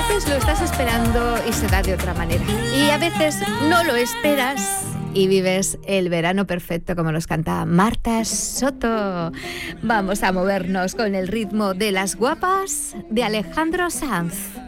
veces lo estás esperando y se da de otra manera. Y a veces no lo esperas y vives el verano perfecto, como nos canta Marta Soto. Vamos a movernos con el ritmo de Las Guapas de Alejandro Sanz.